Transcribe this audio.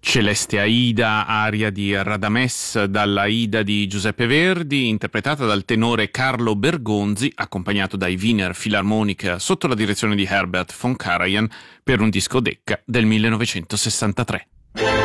Celeste Aida, aria di Radames dalla Aida di Giuseppe Verdi, interpretata dal tenore Carlo Bergonzi, accompagnato dai Wiener Philharmonic sotto la direzione di Herbert von Karajan per un disco Decca del 1963.